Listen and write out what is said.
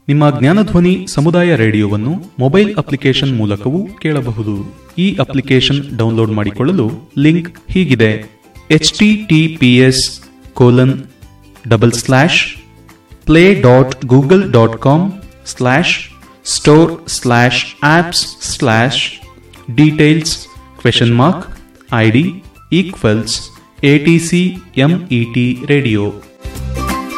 ನಿಮ್ಮ ಜ್ಞಾನಧ್ವನಿ ಸಮುದಾಯ ರೇಡಿಯೋವನ್ನು mobile application ಮೂಲಕವೂ ಕೇಳಬಹುದು. ಈ ಅಪ್ಲಿಕೇಶನ್ ಡೌನ್ಲೋಡ್ ಮಾಡಿಕೊಳ್ಳಲು ಲಿಂಕ್ ಹೀಗಿದೆ: https://play.google.com/store/apps/details ?ID =ATCMET radio